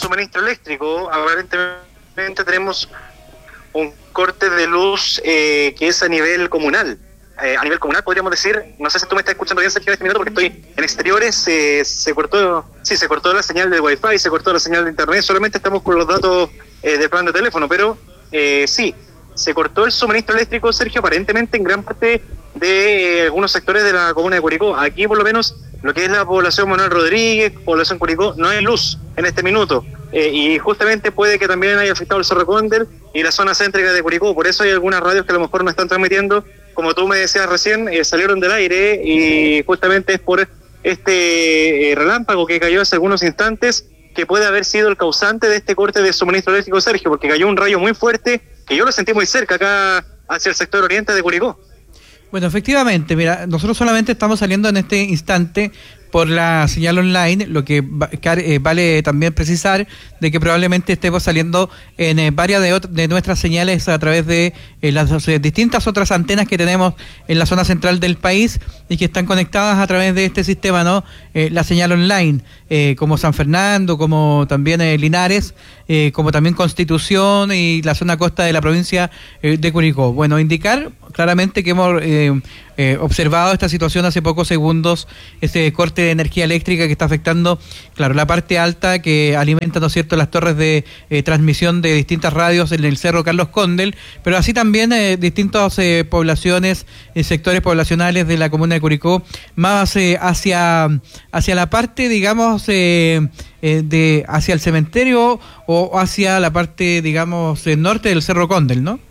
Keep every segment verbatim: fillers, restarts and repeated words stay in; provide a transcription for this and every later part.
suministro eléctrico. Aparentemente tenemos un corte de luz eh, que es a nivel comunal. Eh, a nivel comunal podríamos decir, no sé si tú me estás escuchando bien, Sergio, en este minuto, porque estoy en exteriores. Eh, se cortó, sí, se cortó la señal de Wi-Fi, se cortó la señal de internet. Solamente estamos con los datos eh, del plan de teléfono, pero eh, sí, se cortó el suministro eléctrico, Sergio, aparentemente en gran parte de eh, algunos sectores de la comuna de Curicó. Aquí, por lo menos, lo que es la población Manuel Rodríguez, población Curicó, no hay luz en este minuto. Eh, y justamente puede que también haya afectado el Cerro Condel y la zona céntrica de Curicó. Por eso hay algunas radios que a lo mejor no están transmitiendo. Como tú me decías recién, eh, salieron del aire y justamente es por este eh, relámpago que cayó hace algunos instantes que puede haber sido el causante de este corte de suministro eléctrico, Sergio, porque cayó un rayo muy fuerte que yo lo sentí muy cerca acá hacia el sector oriente de Curicó. Bueno, efectivamente, mira, nosotros solamente estamos saliendo en este instante por la señal online, lo que va, eh, vale también precisar de que probablemente estemos saliendo en eh, varias de, de nuestras señales a través de eh, las eh, distintas otras antenas que tenemos en la zona central del país y que están conectadas a través de este sistema, ¿no? Eh, la señal online, eh, como San Fernando, como también eh, Linares, eh, como también Constitución y la zona costa de la provincia eh, de Curicó. Bueno, indicar claramente que hemos eh, eh, observado esta situación hace pocos segundos, este corte de energía eléctrica que está afectando, claro, la parte alta que alimenta, ¿no es cierto?, las torres de eh, transmisión de distintas radios en el Cerro Carlos Condel, pero así también eh, distintas eh, poblaciones, eh, sectores poblacionales de la comuna de Curicó, más eh, hacia, hacia la parte, digamos, eh, eh, de hacia el cementerio o hacia la parte, digamos, eh, norte del Cerro Condel, ¿no?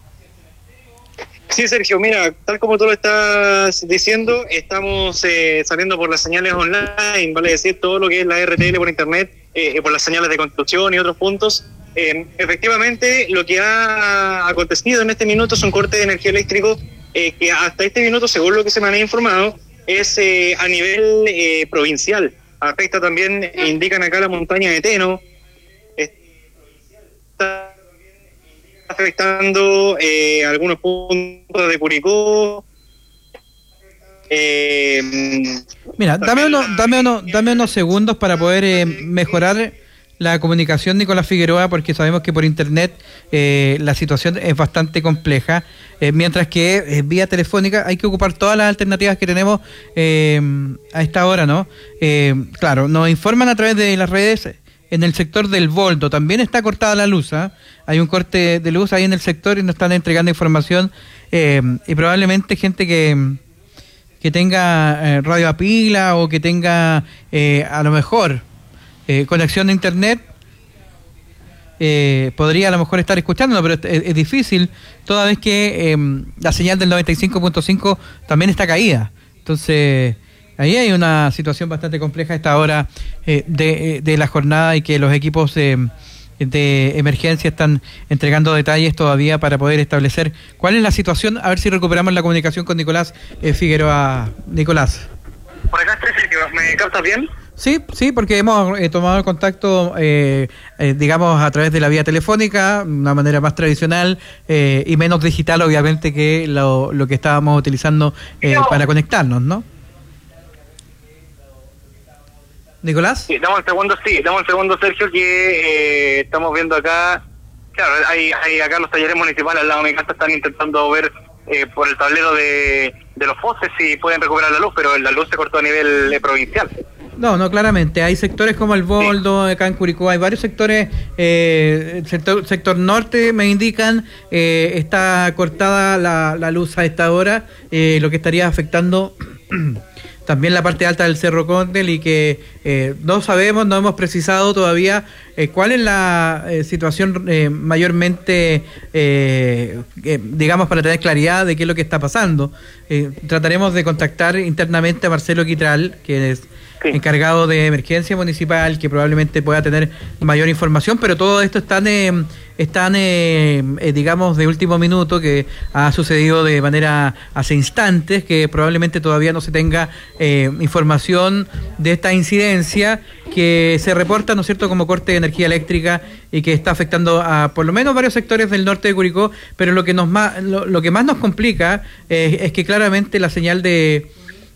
Sí, Sergio, mira, tal como tú lo estás diciendo, estamos eh, saliendo por las señales online, vale decir, todo lo que es la R T L por internet, eh, por las señales de Constitución y otros puntos. Eh, efectivamente, lo que ha acontecido en este minuto es un corte de energía eléctrico eh, que hasta este minuto, según lo que se me ha informado, es eh, a nivel eh, provincial. Afecta también, eh, indican acá, la montaña de Teno. Está afectando eh, algunos puntos de Curicó. Eh, Mira, dame, uno, dame, uno, dame unos segundos para poder eh, mejorar la comunicación, Nicolás Figueroa, porque sabemos que por internet eh, la situación es bastante compleja, eh, mientras que eh, vía telefónica hay que ocupar todas las alternativas que tenemos eh, a esta hora, ¿no? Eh, claro, nos informan a través de las redes. En el sector del Boldo también está cortada la luz, ¿eh? Hay un corte de luz ahí en el sector y nos están entregando información eh, y probablemente gente que, que tenga eh, radio a pila o que tenga eh, a lo mejor eh, conexión de internet eh, podría a lo mejor estar escuchándolo, pero es, es difícil toda vez que eh, la señal del noventa y cinco punto cinco también está caída. Entonces ahí hay una situación bastante compleja a esta hora eh, de, de la jornada y que los equipos eh, de emergencia están entregando detalles todavía para poder establecer cuál es la situación. A ver si recuperamos la comunicación con Nicolás eh, Figueroa. Nicolás. Por acá, Sergio, ¿me captas bien? Sí, sí, porque hemos eh, tomado el contacto, eh, eh, digamos, a través de la vía telefónica, una manera más tradicional eh, y menos digital, obviamente, que lo, lo que estábamos utilizando eh, para conectarnos, ¿no? ¿Nicolás? Sí, damos un segundo, sí, damos un segundo, Sergio, que eh, estamos viendo acá, claro, hay, hay acá los talleres municipales al lado de mi casa están intentando ver eh, por el tablero de, de los postes si pueden recuperar la luz, pero la luz se cortó a nivel eh, provincial. No, no, claramente. Hay sectores como el Boldo, sí. Acá en Curicó, hay varios sectores, eh, el sector, sector norte, me indican, eh, está cortada la, la luz a esta hora, eh, lo que estaría afectando también la parte alta del Cerro Condel y que eh, no sabemos, no hemos precisado todavía eh, cuál es la eh, situación eh, mayormente, eh, eh, digamos, para tener claridad de qué es lo que está pasando. Eh, trataremos de contactar internamente a Marcelo Quitral, que es sí. encargado de emergencia municipal, que probablemente pueda tener mayor información, pero todo esto están, eh, están eh, eh, digamos, de último minuto, que ha sucedido de manera hace instantes, que probablemente todavía no se tenga eh, información de esta incidencia que se reporta, ¿no es cierto?, como corte de energía eléctrica y que está afectando a por lo menos varios sectores del norte de Curicó, pero lo que nos más, lo, lo que más nos complica eh, es que claramente la señal de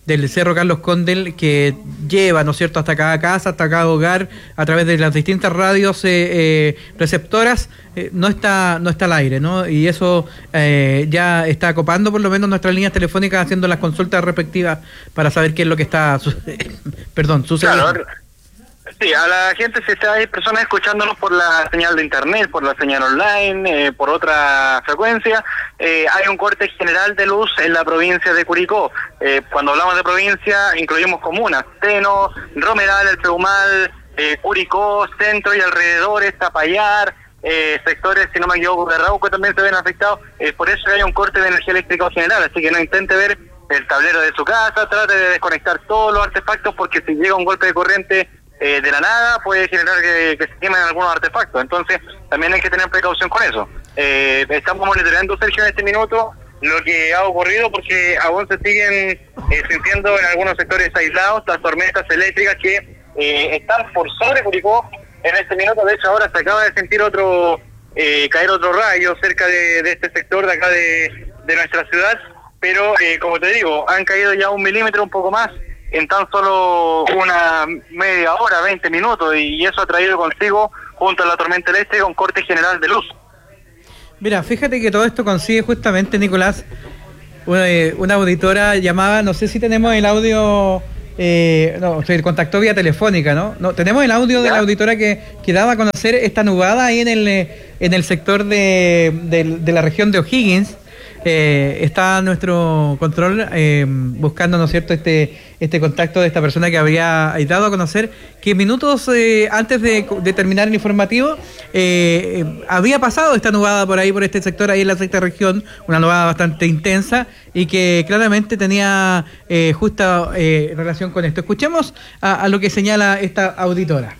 del Cerro Carlos Condel que lleva, ¿no es cierto?, hasta cada casa, hasta cada hogar, a través de las distintas radios eh, eh, receptoras, eh, no está no está al aire, ¿no? Y eso eh, ya está copando por lo menos nuestras líneas telefónicas, haciendo las consultas respectivas para saber qué es lo que está perdón, sucediendo. Claro. Sí, a la gente, si está, hay personas escuchándonos por la señal de internet, por la señal online, eh, por otra frecuencia, eh, hay un corte general de luz en la provincia de Curicó. Eh, cuando hablamos de provincia, incluimos comunas, Teno, Romeral, El Peumal, eh, Curicó, centro y alrededores, Tapallar, eh, sectores, si no me equivoco, de Rauco también se ven afectados. Eh, por eso hay un corte de energía eléctrica general, así que no intente ver el tablero de su casa, trate de desconectar todos los artefactos, porque si llega un golpe de corriente Eh, de la nada puede generar que, que se quemen algunos artefactos, entonces también hay que tener precaución con eso. Eh, estamos monitoreando, Sergio, en este minuto lo que ha ocurrido, porque aún se siguen eh, sintiendo en algunos sectores aislados las tormentas eléctricas que eh, están por sobre Curicó en este minuto. De hecho, ahora se acaba de sentir otro eh, caer otro rayo cerca de, de este sector de acá de, de nuestra ciudad, pero eh, como te digo, han caído ya un milímetro, un poco más, en tan solo una media hora, veinte minutos, y eso ha traído consigo, junto a la tormenta eléctrica, un corte general de luz. Mira, fíjate que todo esto consigue justamente, Nicolás, una, una auditora llamada, no sé si tenemos el audio, eh, no, se contactó vía telefónica, ¿no? No, tenemos el audio de la auditora que, que daba a conocer esta nubada ahí en el, en el sector de, de, de la región de O'Higgins. Eh, está nuestro control eh, buscando, ¿no es cierto?, este este contacto de esta persona que habría dado a conocer que minutos eh, antes de, de terminar el informativo eh, eh, había pasado esta nubada por ahí, por este sector, ahí en la sexta región, una nubada bastante intensa y que claramente tenía eh, justa eh, relación con esto. Escuchemos a, a lo que señala esta auditora.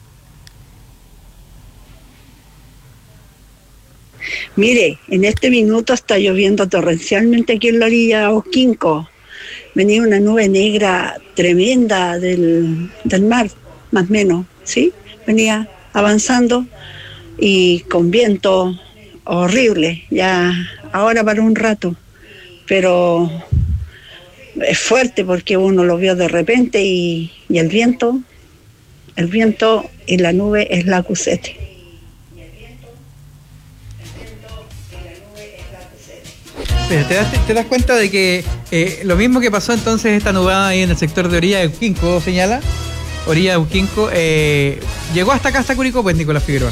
Mire, en este minuto está lloviendo torrencialmente aquí en la orilla de Oquinco. Venía una nube negra tremenda del, del mar, más o menos, ¿sí? Venía avanzando y con viento horrible, ya ahora para un rato. Pero es fuerte porque uno lo vio de repente y, y el viento, el viento y la nube es la Cusete. ¿Te das, te das cuenta de que eh, lo mismo que pasó entonces esta nubada ahí en el sector de Orilla de Uquinco, señala? Orilla de Uquinco, eh, llegó hasta acá, hasta Curicó, pues, Nicolás Figueroa.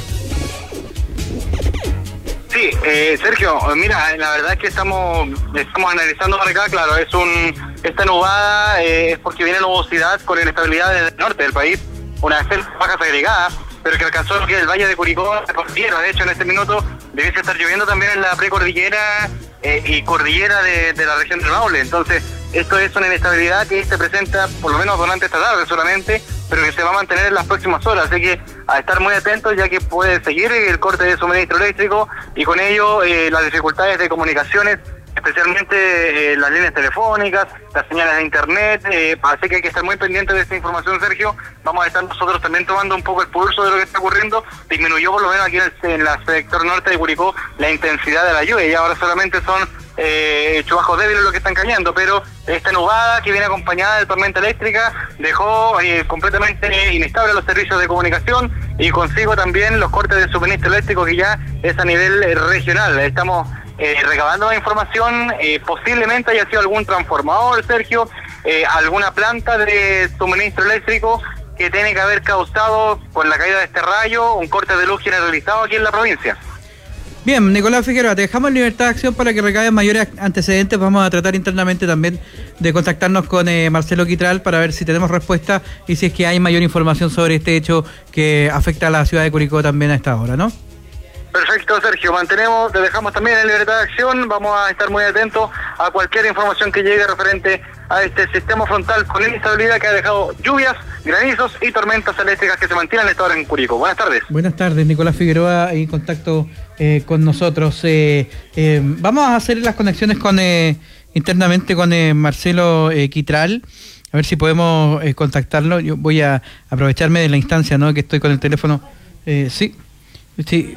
Sí, eh, Sergio, mira, la verdad es que estamos estamos analizando para acá, claro, es un esta nubada eh, es porque viene nubosidad con inestabilidad del norte del país, una baja agregada, pero que alcanzó lo que es el Valle de Curicó, la cordillera. De hecho, en este minuto debiese estar lloviendo también en la precordillera eh, y cordillera de, de la región del Maule. Entonces, esto es una inestabilidad que se presenta por lo menos durante esta tarde solamente, pero que se va a mantener en las próximas horas. Así que a estar muy atentos, ya que puede seguir el corte de suministro eléctrico y con ello eh, las dificultades de comunicaciones, especialmente eh, las líneas telefónicas, las señales de internet, eh, así que hay que estar muy pendientes de esta información, Sergio. Vamos a estar nosotros también tomando un poco el pulso de lo que está ocurriendo. Disminuyó por lo menos aquí en el, en el sector norte de Curicó la intensidad de la lluvia y ahora solamente son eh, chubascos débiles los que están cayendo, pero esta nubada que viene acompañada de tormenta eléctrica dejó eh, completamente inestable los servicios de comunicación y consigo también los cortes de suministro eléctrico, que ya es a nivel eh, regional. Estamos Eh, recabando la información, eh, posiblemente haya sido algún transformador, Sergio, eh, alguna planta de suministro eléctrico que tiene que haber causado, con la caída de este rayo, un corte de luz generalizado aquí en la provincia. Bien, Nicolás Figueroa, te dejamos en libertad de acción para que recaben mayores antecedentes. Vamos a tratar internamente también de contactarnos con eh, Marcelo Quitral para ver si tenemos respuesta y si es que hay mayor información sobre este hecho que afecta a la ciudad de Curicó también a esta hora, ¿no? Perfecto, Sergio, mantenemos, te dejamos también en libertad de acción. Vamos a estar muy atentos a cualquier información que llegue referente a este sistema frontal con inestabilidad que ha dejado lluvias, granizos y tormentas eléctricas que se mantienen esta hora en Curicó. Buenas tardes. Buenas tardes, Nicolás Figueroa, en contacto eh, con nosotros. Eh, eh, vamos a hacer las conexiones con eh, internamente con eh, Marcelo eh, Quitral, a ver si podemos eh, contactarlo. Yo voy a aprovecharme de la instancia, ¿no?, que estoy con el teléfono. Eh, sí, sí.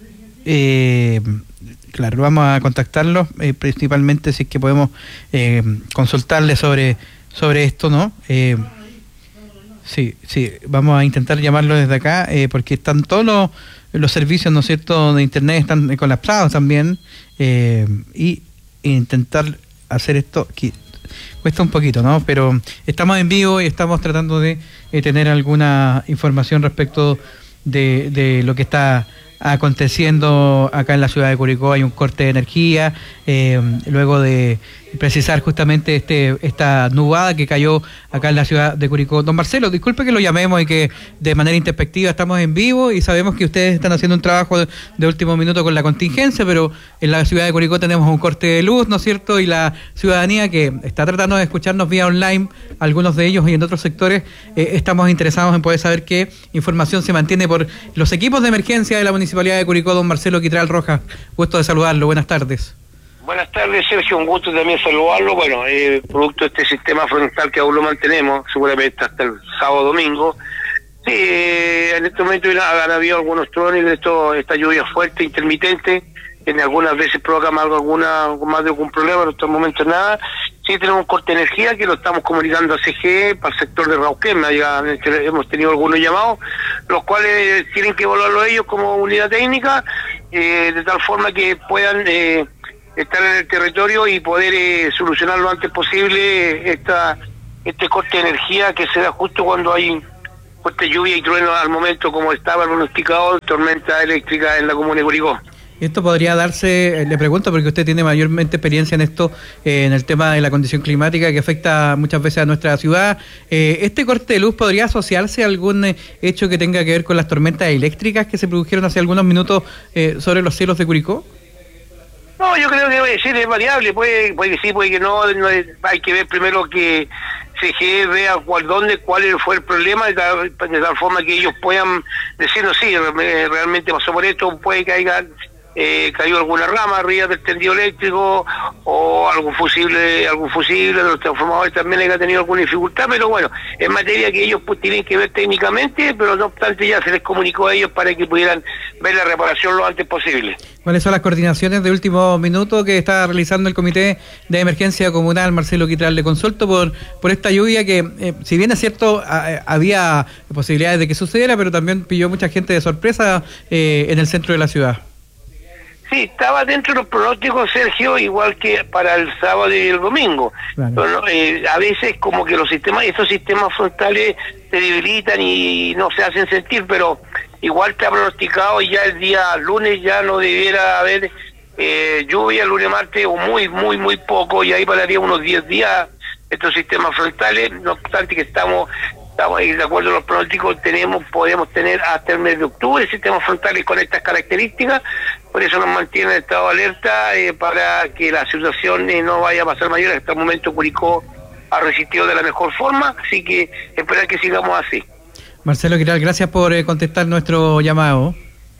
Eh, claro, vamos a contactarlos, eh, principalmente si es que podemos eh, consultarle sobre sobre esto, ¿no? Eh, sí, sí, vamos a intentar llamarlo desde acá, eh, porque están todos los, los servicios, ¿no es cierto?, de internet están colapsados también, eh, y intentar hacer esto que cuesta un poquito, ¿no? Pero estamos en vivo y estamos tratando de eh, tener alguna información respecto de, de lo que está aconteciendo acá en la ciudad de Curicó. Hay un corte de energía, eh, luego de precisar justamente este esta nubada que cayó acá en la ciudad de Curicó. Don Marcelo, disculpe que lo llamemos y que de manera introspectiva estamos en vivo y sabemos que ustedes están haciendo un trabajo de, de último minuto con la contingencia, pero en la ciudad de Curicó tenemos un corte de luz, ¿no es cierto? Y la ciudadanía que está tratando de escucharnos vía online, algunos de ellos y en otros sectores, eh, estamos interesados en poder saber qué información se mantiene por los equipos de emergencia de la Municipalidad de Curicó. Don Marcelo Quitral Rojas, gusto de saludarlo, buenas tardes. Buenas tardes, Sergio, un gusto también saludarlo. Bueno, eh, producto de este sistema frontal que aún lo mantenemos, seguramente hasta el sábado domingo. Sí, eh, en este momento han habido algunos trones de esto, esta lluvia fuerte, intermitente, que en algunas veces provoca más, alguna, más de algún problema, en estos momentos nada. Sí tenemos un corte de energía que lo estamos comunicando a C G E para el sector de Rauquén. Ya hemos tenido algunos llamados, los cuales tienen que evaluarlo ellos como unidad técnica, eh, de tal forma que puedan eh, estar en el territorio y poder eh, solucionar lo antes posible esta este corte de energía que se da justo cuando hay fuerte lluvia y trueno al momento, como estaba pronosticado, tormenta eléctrica en la comuna de Curicó. Esto podría darse, le pregunto porque usted tiene mayormente experiencia en esto, eh, en el tema de la condición climática que afecta muchas veces a nuestra ciudad. Eh, ¿Este corte de luz podría asociarse a algún eh, hecho que tenga que ver con las tormentas eléctricas que se produjeron hace algunos minutos eh, sobre los cielos de Curicó? No, yo creo que sí, es variable, puede, puede que sí, puede que no, no es, hay que ver primero que C G E vea cuál, dónde, cuál fue el problema, de tal, de tal forma que ellos puedan decirnos, sí, realmente pasó por esto, puede que haya eh, caído alguna rama arriba del tendido eléctrico o algún fusible, algún fusible de los transformadores también haya tenido alguna dificultad, pero bueno, es materia que ellos pues tienen que ver técnicamente, pero no obstante ya se les comunicó a ellos para que pudieran ver la reparación lo antes posible. ¿Cuáles son las coordinaciones de último minuto que está realizando el Comité de Emergencia Comunal, Marcelo Quitral? Le consulto por por esta lluvia que, eh, si bien es cierto, a, había posibilidades de que sucediera, pero también pilló mucha gente de sorpresa eh, en el centro de la ciudad. Sí, estaba dentro de los pronósticos, Sergio, igual que para el sábado y el domingo. Claro. Pero, eh, a veces como que los sistemas, estos sistemas frontales se debilitan y no se hacen sentir, pero igual está pronosticado y ya el día lunes ya no debiera haber eh, lluvia, lunes, martes, o muy, muy, muy poco, y ahí pararía unos diez días estos sistemas frontales, no obstante que estamos... Estamos ahí, de acuerdo a los pronósticos, tenemos, podemos tener hasta el mes de octubre sistemas frontales con estas características, por eso nos mantiene en estado de alerta eh, para que la situación eh, no vaya a pasar mayor. Hasta el momento Curicó ha resistido de la mejor forma, así que esperar que sigamos así. Marcelo Quitral, gracias por eh, contestar nuestro llamado.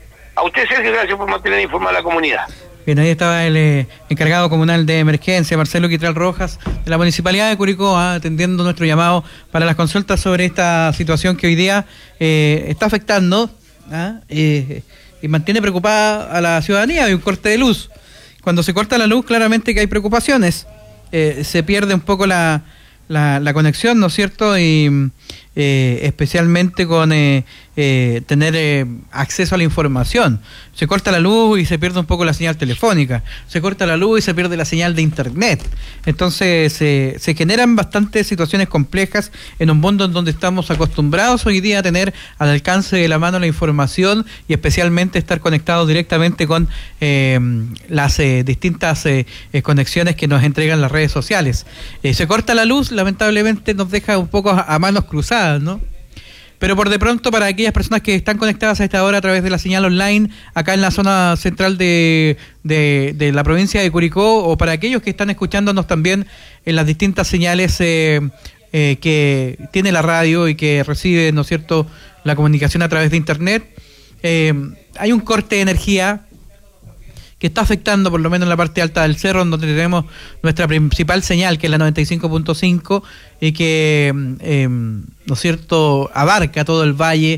A usted, Sergio, gracias por mantener informada a la comunidad. Bien, ahí estaba el eh, encargado comunal de emergencia, Marcelo Quitral Rojas, de la Municipalidad de Curicó, ¿eh? atendiendo nuestro llamado para las consultas sobre esta situación que hoy día eh, está afectando ¿eh? Eh, y mantiene preocupada a la ciudadanía. Hay un corte de luz. Cuando se corta la luz, claramente que hay preocupaciones. Eh, se pierde un poco la, la, la conexión, ¿no es cierto? Y eh, especialmente con eh, eh, tener eh, acceso a la información. Se corta la luz y se pierde un poco la señal telefónica, se corta la luz y se pierde la señal de internet. Entonces eh, se generan bastantes situaciones complejas en un mundo en donde estamos acostumbrados hoy día a tener al alcance de la mano la información y especialmente estar conectados directamente con eh, las eh, distintas eh, eh, conexiones que nos entregan las redes sociales. Eh, se corta la luz, lamentablemente nos deja un poco a, a manos cruzadas, ¿no? Pero por de pronto, para aquellas personas que están conectadas a esta hora a través de la señal online, acá en la zona central de, de, de la provincia de Curicó, o para aquellos que están escuchándonos también en las distintas señales eh, eh, que tiene la radio y que recibe, ¿no es cierto?, la comunicación a través de internet, eh, hay un corte de energía que está afectando por lo menos en la parte alta del cerro, donde tenemos nuestra principal señal, que es la noventa y cinco punto cinco, y que, eh, ¿no es cierto?, abarca todo el valle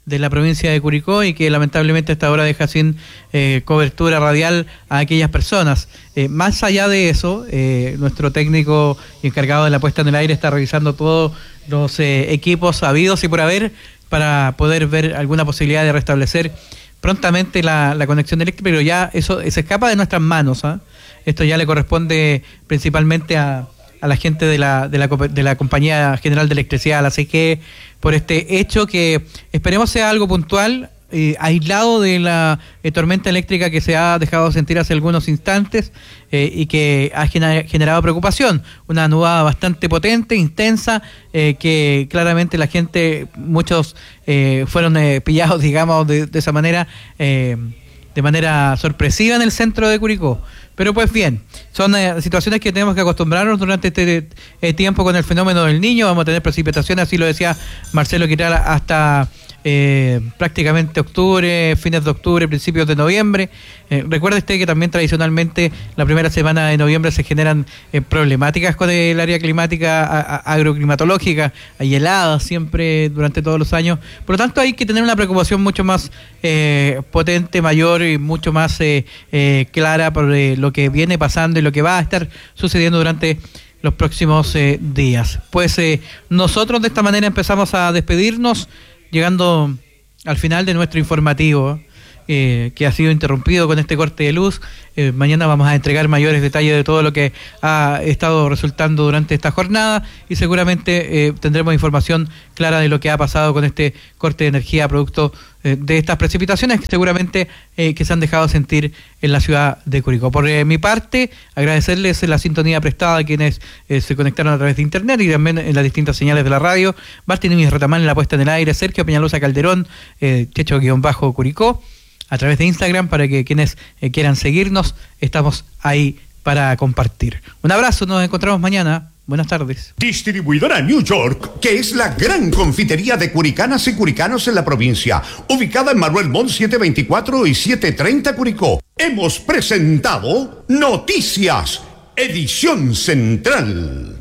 de la provincia de Curicó y que lamentablemente hasta ahora deja sin eh, cobertura radial a aquellas personas. Eh, más allá de eso, eh, nuestro técnico encargado de la puesta en el aire está revisando todos los eh, equipos habidos y por haber para poder ver alguna posibilidad de restablecer prontamente la, la conexión eléctrica, pero ya eso se escapa de nuestras manos, ¿eh? Esto ya le corresponde principalmente a, a la gente de la, de la de la Compañía General de Electricidad, así que por este hecho que esperemos sea algo puntual, eh, aislado de la eh, tormenta eléctrica que se ha dejado sentir hace algunos instantes eh, y que ha generado preocupación, una nubada bastante potente, intensa, eh, que claramente la gente, muchos eh, fueron eh, pillados, digamos, de, de esa manera, eh, de manera sorpresiva en el centro de Curicó. Pero pues bien, son eh, situaciones que tenemos que acostumbrarnos durante este eh, tiempo con el fenómeno del Niño. Vamos a tener precipitaciones, así lo decía Marcelo Quiral, hasta eh, prácticamente octubre, fines de octubre, principios de noviembre. Eh, recuerde usted que también tradicionalmente la primera semana de noviembre se generan eh, problemáticas con el área climática, a, a, agroclimatológica, hay heladas siempre durante todos los años. Por lo tanto, hay que tener una preocupación mucho más eh, potente, mayor y mucho más eh, eh, clara por eh, lo que viene pasando y lo que va a estar sucediendo durante los próximos eh, días. Pues eh, nosotros de esta manera empezamos a despedirnos, llegando al final de nuestro informativo, eh, que ha sido interrumpido con este corte de luz. Eh, mañana vamos a entregar mayores detalles de todo lo que ha estado resultando durante esta jornada y seguramente eh, tendremos información clara de lo que ha pasado con este corte de energía producto eh, de estas precipitaciones que seguramente eh, que se han dejado sentir en la ciudad de Curicó. Por eh, mi parte, agradecerles la sintonía prestada a quienes eh, se conectaron a través de internet y también en las distintas señales de la radio. Bartolomé Retamán en la puesta en el aire, Sergio Peñalosa Calderón, eh, Checho-Curicó, a través de Instagram para que quienes eh, quieran seguirnos, estamos ahí para compartir. Un abrazo, nos encontramos mañana. Buenas tardes. Distribuidora New York, que es la gran confitería de curicanas y curicanos en la provincia, ubicada en Manuel Montt setecientos veinticuatro y setecientos treinta Curicó. Hemos presentado Noticias, edición central.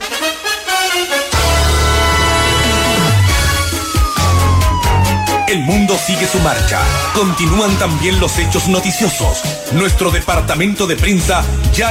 El mundo sigue su marcha. Continúan también los hechos noticiosos. Nuestro departamento de prensa ya